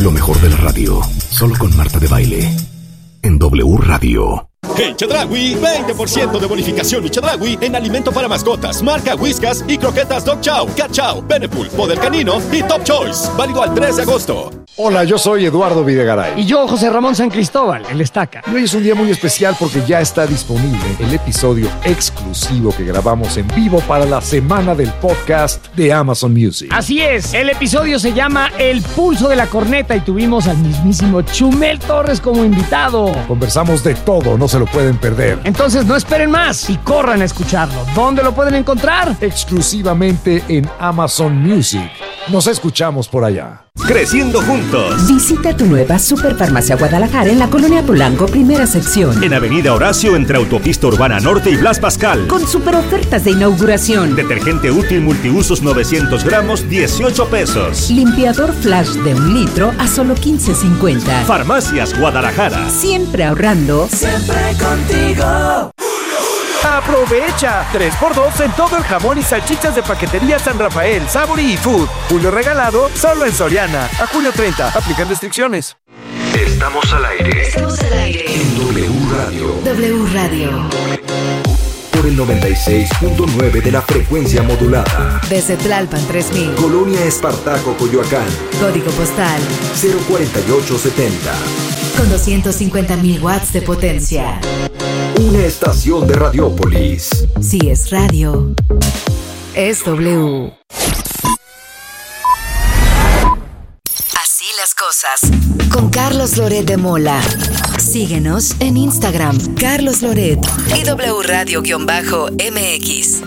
Lo mejor de la radio, solo con Marta de Baile, en W Radio. En Chedraui, 20% de bonificación y Chedraui en alimento para mascotas, marca Whiskas y croquetas Dog Chow, Cat Chow, Beneful, Poder Canino y Top Choice. Válido al 3 de agosto. Hola, yo soy Eduardo Videgaray. Y yo, José Ramón San Cristóbal, el Estaca. Y hoy es un día muy especial porque ya está disponible el episodio exclusivo que grabamos en vivo para la semana del podcast de Amazon Music. Así es, el episodio se llama El Pulso de la Corneta y tuvimos al mismísimo Chumel Torres como invitado. Conversamos de todo, no se lo pueden perder. Entonces no esperen más y corran a escucharlo. ¿Dónde lo pueden encontrar? Exclusivamente en Amazon Music. Nos escuchamos por allá. Creciendo juntos. Visita tu nueva Superfarmacia Guadalajara en la Colonia Polanco, primera sección. En Avenida Horacio, entre Autopista Urbana Norte y Blas Pascal. Con super ofertas de inauguración. Detergente útil multiusos 900 gramos, 18 pesos. Limpiador Flash de 1 litro a solo 15.50. Farmacias Guadalajara. Siempre ahorrando. Siempre contigo. Aprovecha 3x2 en todo el jamón y salchichas de paquetería San Rafael, Sabori y Food. Julio regalado solo en Soriana. A julio 30. Aplican restricciones. Estamos al aire. Estamos al aire. En W Radio. W Radio. Por el 96.9 de la frecuencia modulada. Desde Tlalpan 3000. Colonia Espartaco, Coyoacán. Código postal 04870. con 250.000 watts de potencia. Una estación de Radiópolis. Si es radio, es W. Así las cosas. Con Carlos Loret de Mola. Síguenos en Instagram, Carlos Loret y W Radio-MX.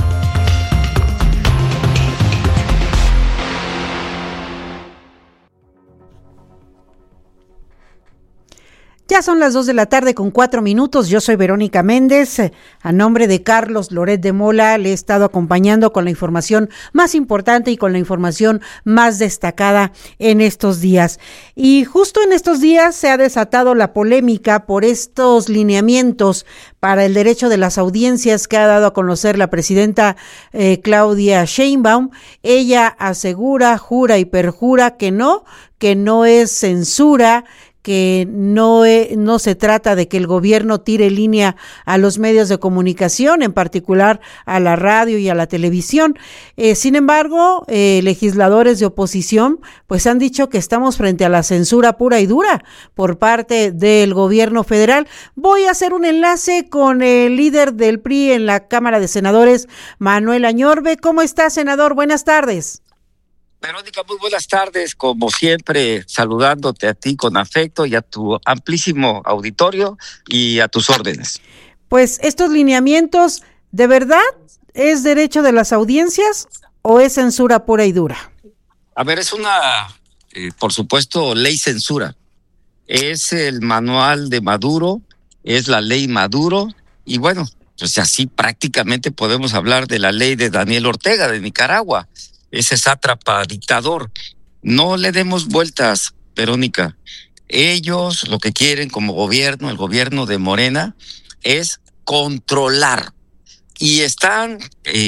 Ya son las 2 de la tarde con 4 minutos. Yo soy Verónica Méndez. A nombre de Carlos Loret de Mola, le he estado acompañando con la información más importante y con la información más destacada en estos días. Y justo en estos días se ha desatado la polémica por estos lineamientos para el derecho de las audiencias que ha dado a conocer la presidenta Claudia Sheinbaum. Ella asegura, jura y perjura que no es censura, que no se trata de que el gobierno tire línea a los medios de comunicación, en particular a la radio y a la televisión. Sin embargo, legisladores de oposición pues han dicho que estamos frente a la censura pura y dura por parte del gobierno federal. Voy a hacer un enlace con el líder del PRI en la Cámara de Senadores, Manuel Añorbe. ¿Cómo está, senador? Buenas tardes. Verónica, muy buenas tardes, como siempre, saludándote a ti con afecto y a tu amplísimo auditorio y a tus órdenes. Pues estos lineamientos, ¿de verdad es derecho de las audiencias o es censura pura y dura? A ver, es una, por supuesto, ley censura. Es el manual de Maduro, es la ley Maduro y bueno, pues así prácticamente podemos hablar de la ley de Daniel Ortega de Nicaragua. Ese sátrapa dictador. No le demos vueltas, Verónica. Ellos lo que quieren como gobierno, el gobierno de Morena, es controlar. Y están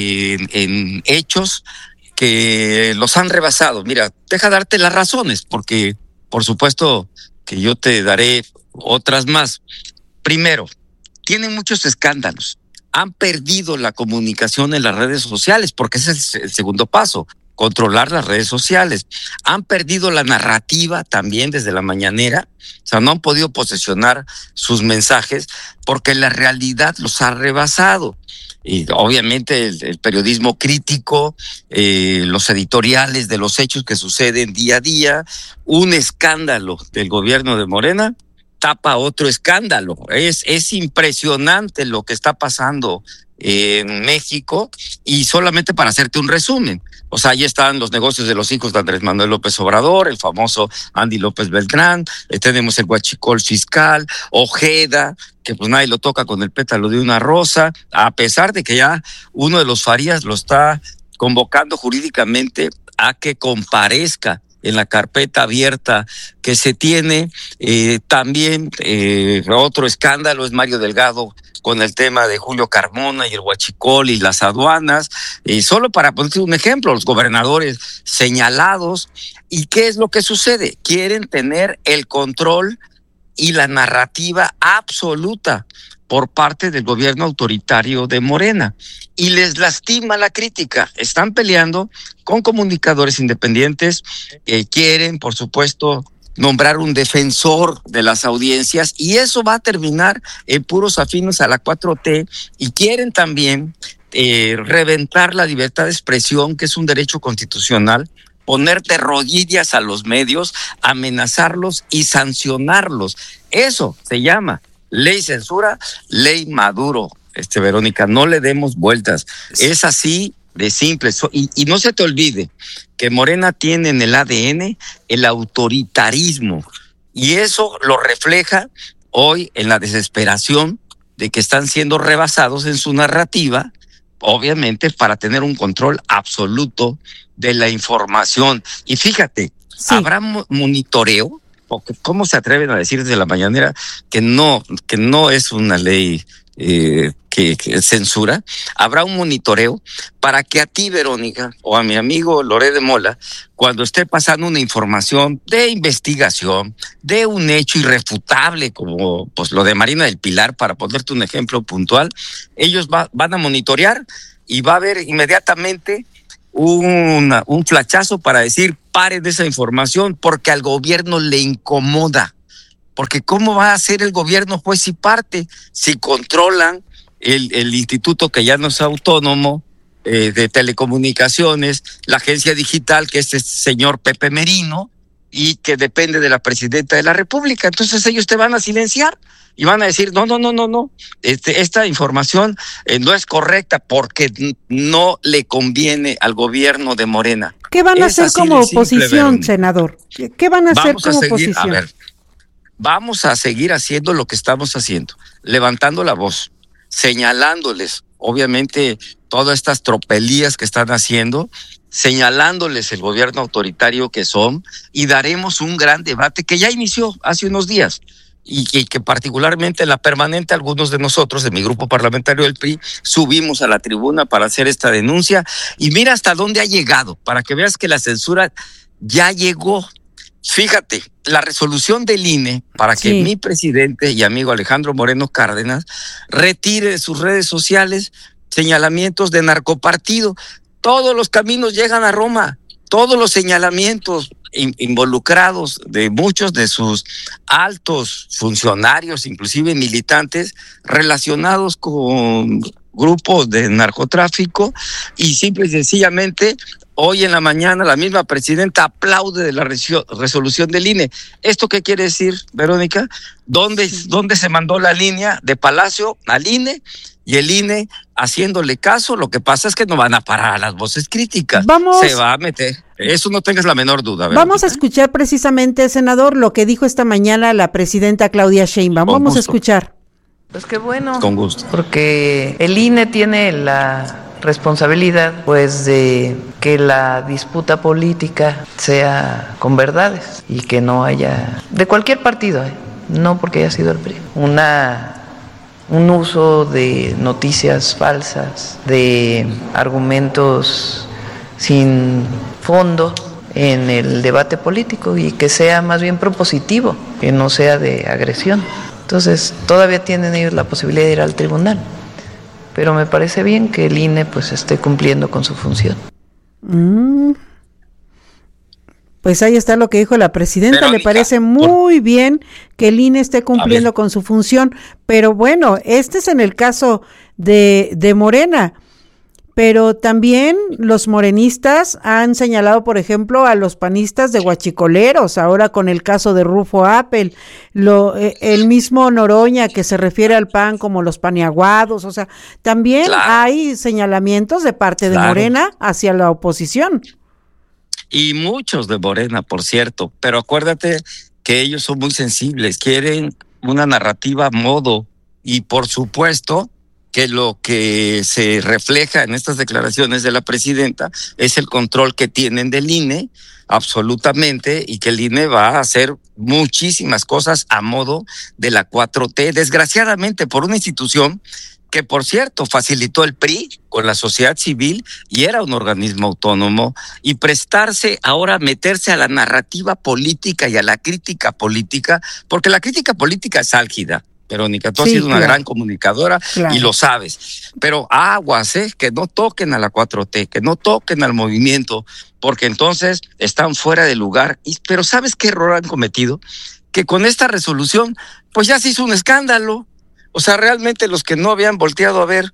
en hechos que los han rebasado. Mira, deja darte las razones, porque por supuesto que yo te daré otras más. Primero, tienen muchos escándalos. Han perdido la comunicación en las redes sociales, porque ese es el segundo paso, controlar las redes sociales. Han perdido la narrativa también desde la mañanera, o sea, no han podido posesionar sus mensajes porque la realidad los ha rebasado. Y obviamente el periodismo crítico, los editoriales de los hechos que suceden día a día, un escándalo del gobierno de Morena tapa otro escándalo. Es impresionante lo que está pasando en México y solamente para hacerte un resumen. O sea, ahí están los negocios de los hijos de Andrés Manuel López Obrador, el famoso Andy López Beltrán, tenemos el huachicol fiscal, Ojeda, que pues nadie lo toca con el pétalo de una rosa, a pesar de que ya uno de los Farías lo está convocando jurídicamente a que comparezca en la carpeta abierta que se tiene. También otro escándalo es Mario Delgado con el tema de Julio Carmona y el huachicol y las aduanas. Solo para poner un ejemplo, los gobernadores señalados. ¿Y qué es lo que sucede? Quieren tener el control y la narrativa absoluta por parte del gobierno autoritario de Morena. Y les lastima la crítica. Están peleando con comunicadores independientes que quieren, por supuesto, nombrar un defensor de las audiencias, y eso va a terminar en puros afinos a la 4T, y quieren también reventar la libertad de expresión, que es un derecho constitucional, ponerte rodillas a los medios, amenazarlos y sancionarlos. Eso se llama ley censura, ley Maduro, Verónica, no le demos vueltas. Es así de simple. Y no se te olvide que Morena tiene en el ADN el autoritarismo, y eso lo refleja hoy en la desesperación de que están siendo rebasados en su narrativa, obviamente para tener un control absoluto de la información. Y fíjate, sí, habrá monitoreo, porque ¿cómo se atreven a decir desde la mañanera que no es una ley que censura? Habrá un monitoreo para que a ti, Verónica, o a mi amigo Loret de Mola, cuando esté pasando una información de investigación, de un hecho irrefutable, como pues lo de Marina del Pilar, para ponerte un ejemplo puntual, ellos van a monitorear y va a haber inmediatamente un flachazo para decir: paren de esa información, porque al gobierno le incomoda. Porque ¿cómo va a hacer el gobierno juez y parte si controlan el instituto que ya no es autónomo de telecomunicaciones, la agencia digital, que es este señor Pepe Merino, y que depende de la presidenta de la República? Entonces ellos te van a silenciar y van a decir: no, esta información no es correcta, porque no le conviene al gobierno de Morena. ¿Qué van a hacer como oposición, senador? ¿Qué van a hacer como oposición? A ver, vamos a seguir haciendo lo que estamos haciendo, levantando la voz, señalándoles, obviamente, todas estas tropelías que están haciendo, señalándoles el gobierno autoritario que son, y daremos un gran debate que ya inició hace unos días, y que particularmente en la permanente algunos de nosotros, de mi grupo parlamentario del PRI, subimos a la tribuna para hacer esta denuncia. Y mira hasta dónde ha llegado, para que veas que la censura ya llegó. Fíjate, la resolución del INE para que mi presidente y amigo Alejandro Moreno Cárdenas retire de sus redes sociales señalamientos de narcopartido. Todos los caminos llegan a Roma, todos los señalamientos involucrados de muchos de sus altos funcionarios, inclusive militantes, relacionados con grupos de narcotráfico, y simple y sencillamente hoy en la mañana la misma presidenta aplaude de la resolución del INE. ¿Esto qué quiere decir, Verónica? ¿Dónde se mandó la línea de Palacio al INE? Y el INE haciéndole caso. Lo que pasa es que no van a parar a las voces críticas. Se va a meter. Eso no tengas la menor duda, Verónica. Vamos a escuchar precisamente, senador, lo que dijo esta mañana la presidenta Claudia Sheinbaum. Vamos a escuchar. Pues qué bueno. Con gusto. Porque el INE tiene la responsabilidad, pues, de que la disputa política sea con verdades y que no haya, de cualquier partido, no porque haya sido el PRI, un uso de noticias falsas, de argumentos sin fondo en el debate político, y que sea más bien propositivo, que no sea de agresión. Entonces, todavía tienen ellos la posibilidad de ir al tribunal, pero me parece bien que el INE pues esté cumpliendo con su función. Pues ahí está lo que dijo la presidenta. Verónica, le parece muy bien que el INE esté cumpliendo con su función, pero bueno, este es en el caso de Morena, pero también los morenistas han señalado, por ejemplo, a los panistas de guachicoleros, ahora con el caso de Rufo Appel, el mismo Noroña, que se refiere al PAN como los paniaguados. O sea, también hay señalamientos de parte de Morena hacia la oposición. Y muchos de Morena, por cierto, pero acuérdate que ellos son muy sensibles, quieren una narrativa a modo, y por supuesto que lo que se refleja en estas declaraciones de la presidenta es el control que tienen del INE, absolutamente, y que el INE va a hacer muchísimas cosas a modo de la 4T, desgraciadamente por una institución que, por cierto, facilitó el PRI con la sociedad civil y era un organismo autónomo, y prestarse ahora a meterse a la narrativa política y a la crítica política, porque la crítica política es álgida. Verónica, tú has sido una gran comunicadora y lo sabes, pero aguas, que no toquen a la 4T, que no toquen al movimiento, porque entonces están fuera de lugar. Pero ¿sabes qué error han cometido? Que con esta resolución, pues ya se hizo un escándalo. O sea, realmente los que no habían volteado a ver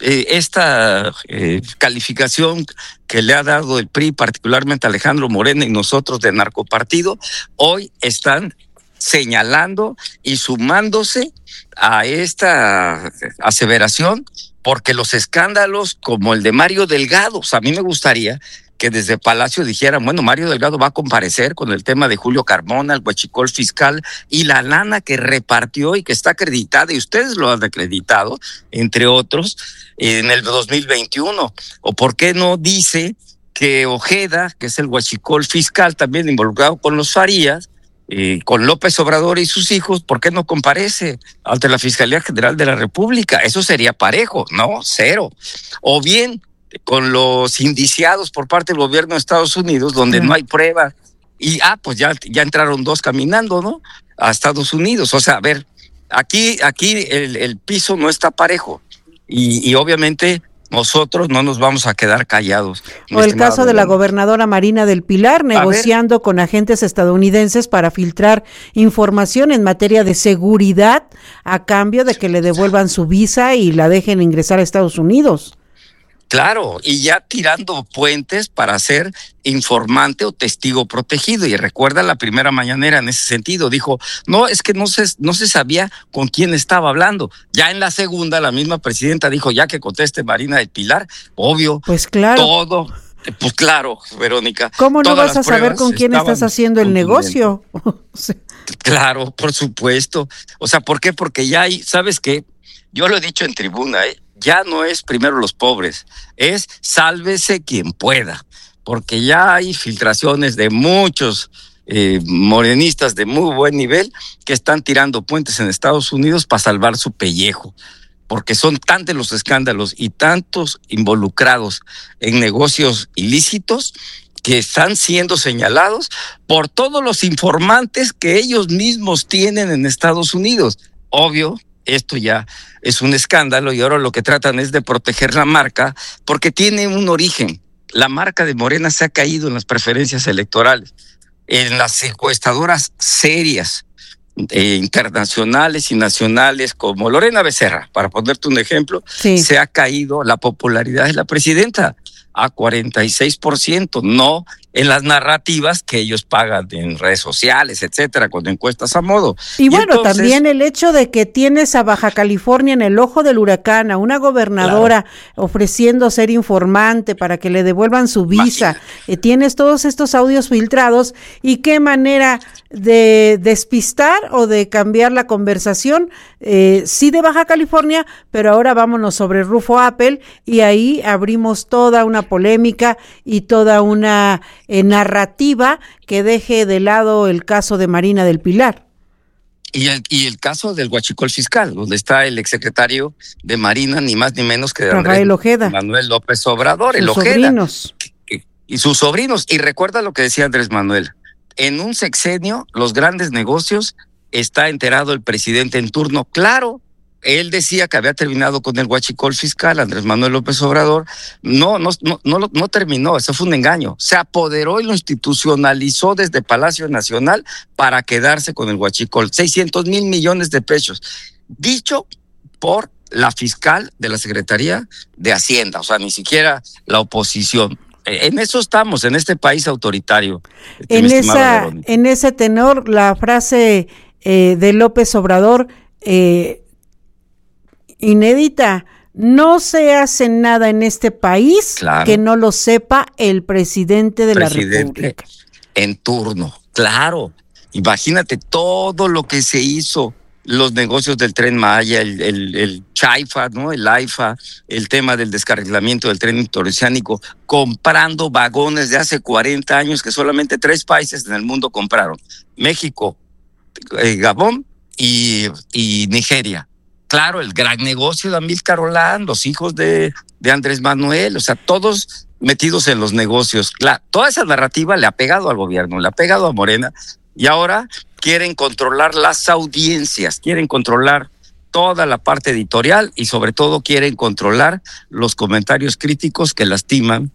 esta calificación que le ha dado el PRI, particularmente Alejandro Moreno y nosotros de narcopartido, hoy están señalando y sumándose a esta aseveración, porque los escándalos como el de Mario Delgado, o sea, a mí me gustaría que desde Palacio dijeran, bueno, Mario Delgado va a comparecer con el tema de Julio Carmona, el huachicol fiscal y la lana que repartió y que está acreditada, y ustedes lo han acreditado, entre otros, en el 2021. ¿O por qué no dice que Ojeda, que es el huachicol fiscal también involucrado con los Farías, con López Obrador y sus hijos, ¿por qué no comparece ante la Fiscalía General de la República? Eso sería parejo, ¿no? Cero. O bien con los indiciados por parte del gobierno de Estados Unidos, donde no hay pruebas, y pues ya entraron 2 caminando, ¿no? A Estados Unidos. O sea, a ver, aquí el piso no está parejo, y obviamente nosotros no nos vamos a quedar callados. O el caso de la gobernadora Marina del Pilar, negociando con agentes estadounidenses para filtrar información en materia de seguridad a cambio de que le devuelvan su visa y la dejen ingresar a Estados Unidos. Claro, y ya tirando puentes para ser informante o testigo protegido. Y recuerda la primera mañanera en ese sentido, dijo, no, es que no se sabía con quién estaba hablando. Ya en la segunda, la misma presidenta dijo, ya que conteste Marina del Pilar, obvio. Pues claro. Todo, pues claro, Verónica. ¿Cómo no vas a saber con quién estás haciendo el negocio? Claro, por supuesto. O sea, ¿por qué? Porque ya hay, ¿sabes qué? Yo lo he dicho en tribuna, ya no es primero los pobres, es sálvese quien pueda, porque ya hay filtraciones de muchos morenistas de muy buen nivel que están tirando puentes en Estados Unidos para salvar su pellejo, porque son tantos los escándalos y tantos involucrados en negocios ilícitos que están siendo señalados por todos los informantes que ellos mismos tienen en Estados Unidos. Obvio, esto ya es un escándalo, y ahora lo que tratan es de proteger la marca, porque tiene un origen. La marca de Morena se ha caído en las preferencias electorales, en las encuestadoras serias, internacionales y nacionales, como Lorena Becerra, para ponerte un ejemplo, se ha caído la popularidad de la presidenta a 46%, no en las narrativas que ellos pagan en redes sociales, etcétera, con encuestas a modo. Y bueno, entonces, también el hecho de que tienes a Baja California en el ojo del huracán, a una gobernadora ofreciendo ser informante para que le devuelvan su visa, tienes todos estos audios filtrados, y qué manera de despistar o de cambiar la conversación, sí, de Baja California, pero ahora vámonos sobre Rufo Apple, y ahí abrimos toda una polémica y toda una narrativa que deje de lado el caso de Marina del Pilar. Y el caso del huachicol fiscal, donde está el exsecretario de Marina, ni más ni menos que Rafael Ojeda, Manuel López Obrador, sus sobrinos. Y sus sobrinos. Y recuerda lo que decía Andrés Manuel, en un sexenio, los grandes negocios, está enterado el presidente en turno. Claro, él decía que había terminado con el huachicol fiscal, Andrés Manuel López Obrador. No terminó, eso fue un engaño. Se apoderó y lo institucionalizó desde Palacio Nacional para quedarse con el huachicol. 600,000 millones de pesos. Dicho por la fiscal de la Secretaría de Hacienda, o sea, ni siquiera la oposición. En eso estamos, en este país autoritario. En ese tenor, la frase de López Obrador, inédita: no se hace nada en este país que no lo sepa el presidente de la República. En turno, claro. Imagínate todo lo que se hizo los negocios del Tren Maya, el Chaifa, ¿no? El AIFA, el tema del descarrilamiento del tren interoceánico, comprando vagones de hace 40 años que solamente 3 países en el mundo compraron: México, Gabón y Nigeria. Claro, el gran negocio de Amílcar Olán, los hijos de Andrés Manuel, o sea, todos metidos en los negocios. Claro, toda esa narrativa le ha pegado al gobierno, le ha pegado a Morena, y ahora quieren controlar las audiencias, quieren controlar toda la parte editorial y sobre todo quieren controlar los comentarios críticos que lastiman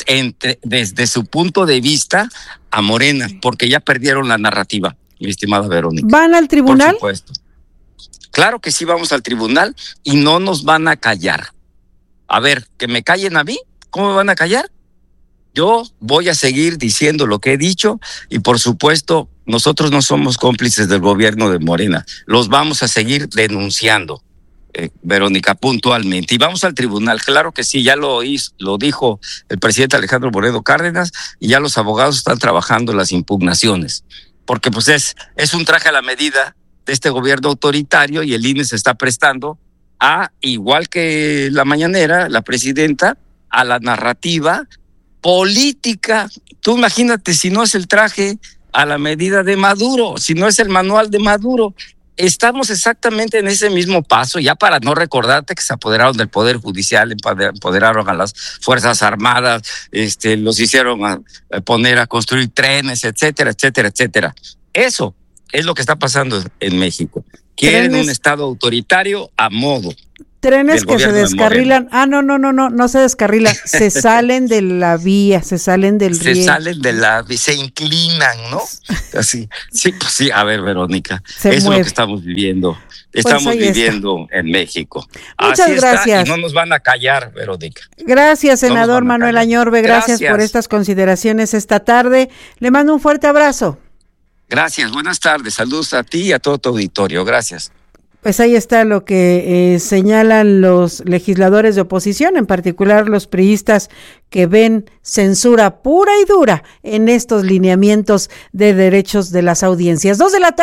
desde su punto de vista a Morena, porque ya perdieron la narrativa, mi estimada Verónica. ¿Van al tribunal? Por supuesto. Claro que sí, vamos al tribunal y no nos van a callar. A ver, que me callen a mí, ¿cómo me van a callar? Yo voy a seguir diciendo lo que he dicho y por supuesto nosotros no somos cómplices del gobierno de Morena. Los vamos a seguir denunciando, Verónica, puntualmente. Y vamos al tribunal, claro que sí, ya lo dijo el presidente Alejandro Moreno Cárdenas y ya los abogados están trabajando las impugnaciones. Porque pues es un traje a la medida de este gobierno autoritario y el INE se está prestando a, igual que la mañanera, la presidenta, a la narrativa política. Tú imagínate si no es el traje a la medida de Maduro, si no es el manual de Maduro. Estamos exactamente en ese mismo paso, ya para no recordarte que se apoderaron del Poder Judicial, empoderaron a las Fuerzas Armadas, los hicieron a poner a construir trenes, etcétera, etcétera, etcétera. Eso es lo que está pasando en México. Quieren un Estado autoritario a modo. Trenes que se descarrilan. No se descarrilan, se salen de la vía, se salen del riel. Se salen de la vía, se inclinan, ¿no? Así. Sí, pues sí, a ver, Verónica, eso es lo que estamos viviendo. Estamos viviendo en México. Muchas así gracias. Está, y no nos van a callar, Verónica. Gracias, senador Manuel Añorbe, gracias por estas consideraciones esta tarde. Le mando un fuerte abrazo. Gracias, buenas tardes, saludos a ti y a todo tu auditorio, gracias. Pues ahí está lo que señalan los legisladores de oposición, en particular los priistas, que ven censura pura y dura en estos lineamientos de derechos de las audiencias.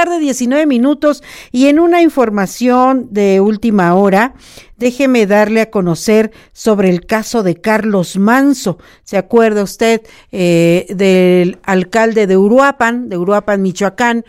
2:19 p.m. y en una información de última hora, déjeme darle a conocer sobre el caso de Carlos Manso. ¿Se acuerda usted del alcalde de Uruapan, Michoacán,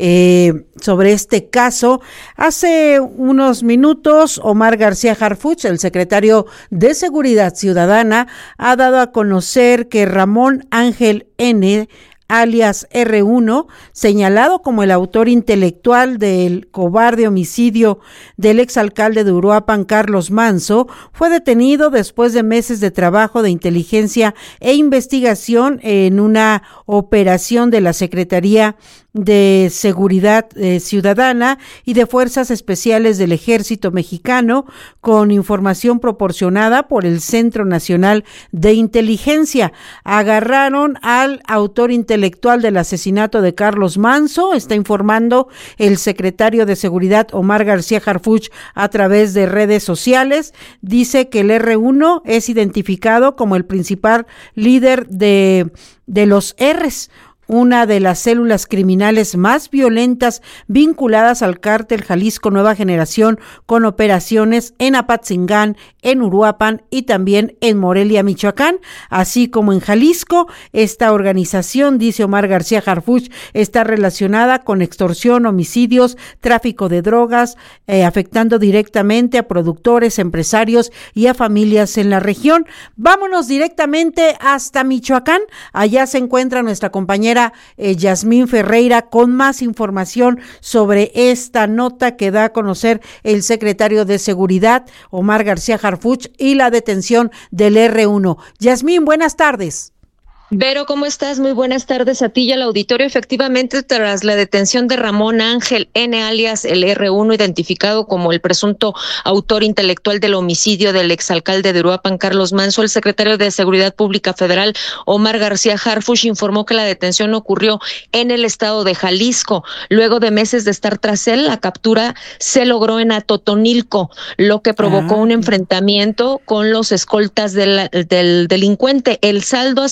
sobre este caso? Hace unos minutos, Omar García Harfuch, el secretario de Seguridad Ciudadana, ha dado a conocer que Ramón Ángel N., alias R1, señalado como el autor intelectual del cobarde homicidio del exalcalde de Uruapan, Carlos Manso, fue detenido después de meses de trabajo de inteligencia e investigación en una operación de la Secretaría de Seguridad Ciudadana y de Fuerzas Especiales del Ejército Mexicano, con información proporcionada por el Centro Nacional de Inteligencia. Agarraron al autor intelectual del asesinato de Carlos Manso, está informando el secretario de Seguridad Omar García Harfuch a través de redes sociales. Dice que el R1 es identificado como el principal líder de los R's, una de las células criminales más violentas vinculadas al cártel Jalisco Nueva Generación, con operaciones en Apatzingán, en Uruapan y también en Morelia, Michoacán, así como en Jalisco. Esta organización, dice Omar García Harfuch, está relacionada con extorsión, homicidios, tráfico de drogas, afectando directamente a productores, empresarios y a familias en la región. Vámonos directamente hasta Michoacán. Allá se encuentra nuestra compañera Yasmín Ferreira con más información sobre esta nota que da a conocer el secretario de Seguridad, Omar García Harfuch, y la detención del R1. Yasmín, buenas tardes. Vero, ¿cómo estás? Muy buenas tardes a ti y al auditorio. Efectivamente, tras la detención de Ramón Ángel N., alias el R1, identificado como el presunto autor intelectual del homicidio del exalcalde de Uruapan, Carlos Manso, el secretario de Seguridad Pública Federal, Omar García Harfuch, informó que la detención ocurrió en el estado de Jalisco. Luego de meses de estar tras él, la captura se logró en Atotonilco, lo que provocó un enfrentamiento con los escoltas del delincuente. El saldo hasta el momento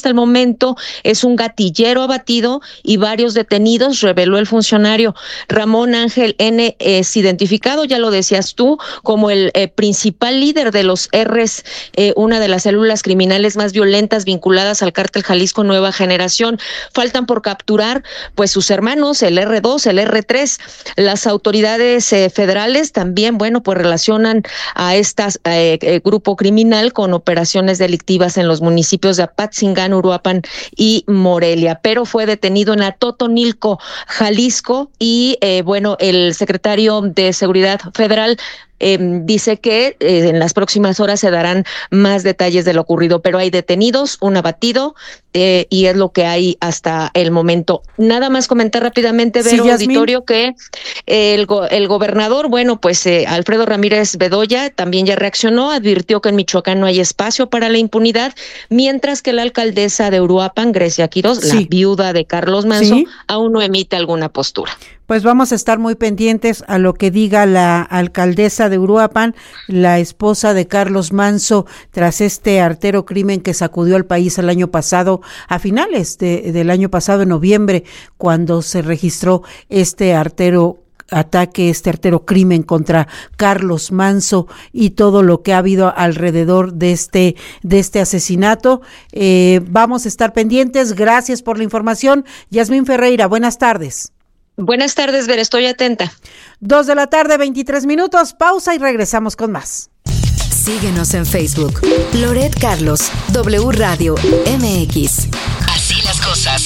momento es un gatillero abatido y varios detenidos, reveló el funcionario. Ramón Ángel N. es identificado, ya lo decías tú, como el principal líder de los R's, una de las células criminales más violentas vinculadas al cártel Jalisco Nueva Generación. Faltan por capturar pues sus hermanos, el R2, el R3. Las autoridades federales también, pues relacionan a este grupo criminal con operaciones delictivas en los municipios de Apatzingán, Uruapan y Morelia, pero fue detenido en Atotonilco, Jalisco, y el secretario de Seguridad Federal dice que en las próximas horas se darán más detalles de lo ocurrido, pero hay detenidos, un abatido, y es lo que hay hasta el momento. Nada más comentar rápidamente, Vero, auditorio, que el gobernador, Alfredo Ramírez Bedoya también ya reaccionó, advirtió que en Michoacán no hay espacio para la impunidad, mientras que la alcaldesa de Uruapan, Grecia Quirós, la viuda de Carlos Manzo, aún no emite alguna postura. Pues vamos a estar muy pendientes a lo que diga la alcaldesa de Uruapan, la esposa de Carlos Manzo, tras este artero crimen que sacudió al país el año pasado, a finales del año pasado, en noviembre, cuando se registró este artero crimen contra Carlos Manzo y todo lo que ha habido alrededor de este asesinato. Vamos a estar pendientes. Gracias por la información. Yasmín Ferreira, buenas tardes. Buenas tardes, Ver, estoy atenta. 2:23 p.m, pausa y regresamos con más. Síguenos en Facebook, Loret Carlos, W Radio MX. Así las cosas.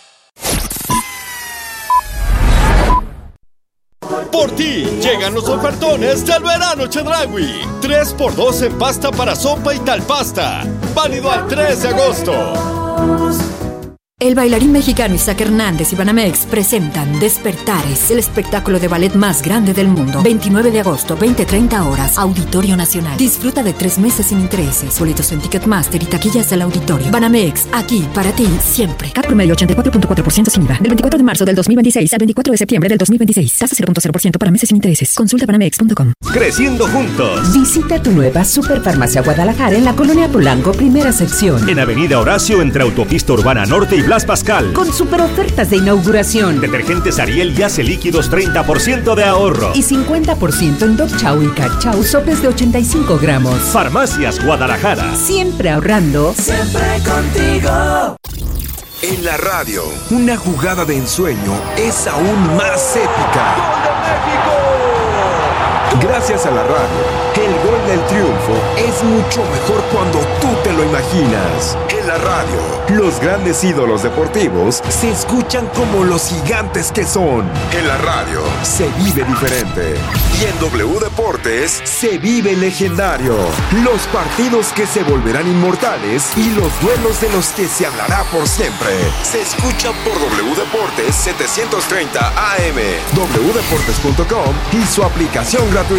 Por ti llegan los ofertones del verano Chedraui. 3x2 en pasta para sopa y tal pasta. Válido al 3 de agosto. El bailarín mexicano Isaac Hernández y Banamex presentan Despertares, el espectáculo de ballet más grande del mundo. 29 de agosto, 20:30 horas, Auditorio Nacional. Disfruta de 3 meses sin intereses. Boletos en Ticketmaster y taquillas del auditorio. Banamex, aquí para ti, siempre. CAT promedio 84.4% sin IVA. Del 24 de marzo del 2026 al 24 de septiembre del 2026. Tasa 0.0% para meses sin intereses. Consulta banamex.com. Creciendo juntos. Visita tu nueva Superfarmacia Guadalajara en la Colonia Polanco, primera sección. En Avenida Horacio, entre Autopista Urbana Norte y Blas Pascal. Con super ofertas de inauguración. Detergentes Ariel y Hace Líquidos, 30% de ahorro. Y 50% en Dog Chow y Cat Chow, sopes de 85 gramos. Farmacias Guadalajara. Siempre ahorrando. Siempre contigo. En la radio, una jugada de ensueño es aún más épica. ¡Gol de México! Gracias a la radio, el gol del triunfo es mucho mejor cuando tú te lo imaginas. En la radio, los grandes ídolos deportivos se escuchan como los gigantes que son. En la radio, se vive diferente. Y en W Deportes, se vive legendario. Los partidos que se volverán inmortales y los duelos de los que se hablará por siempre. Se escucha por W Deportes 730 AM, wdeportes.com y su aplicación gratuita.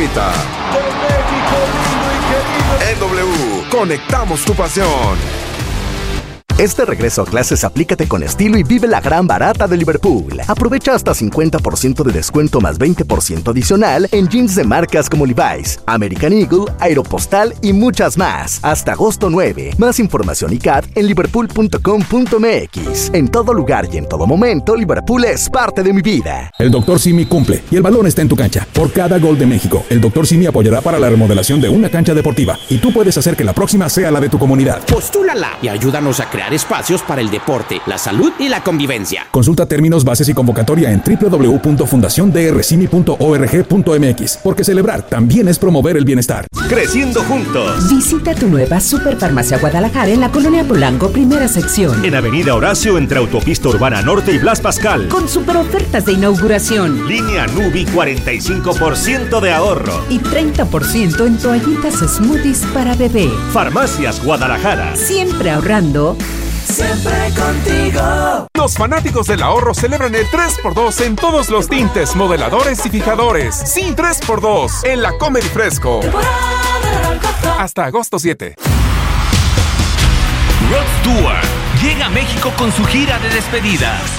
En W, conectamos tu pasión. Este regreso a clases aplícate con estilo y vive la gran barata de Liverpool. Aprovecha hasta 50% de descuento más 20% adicional en jeans de marcas como Levi's, American Eagle, Aeropostale y muchas más. Hasta agosto 9. Más información y CAT en liverpool.com.mx. En todo lugar y en todo momento, Liverpool es parte de mi vida. El Dr. Simi cumple y el balón está en tu cancha. Por cada gol de México, el Dr. Simi apoyará para la remodelación de una cancha deportiva y tú puedes hacer que la próxima sea la de tu comunidad. Postúlala y ayúdanos a crear espacios para el deporte, la salud y la convivencia. Consulta términos, bases y convocatoria en www.fundaciondrcimi.org.mx, porque celebrar también es promover el bienestar. Creciendo juntos. Visita tu nueva Superfarmacia Guadalajara en la Colonia Polanco, primera sección. En Avenida Horacio, entre Autopista Urbana Norte y Blas Pascal. Con super ofertas de inauguración. Línea Nubi, 45% de ahorro. Y 30% en toallitas smoothies para bebé. Farmacias Guadalajara. Siempre ahorrando. Siempre contigo. Los fanáticos del ahorro celebran el 3x2 en todos los tintes, modeladores y fijadores. Sí, 3x2 en la Comedy Fresco. Hasta agosto 7. Rod Stewart llega a México con su gira de despedida.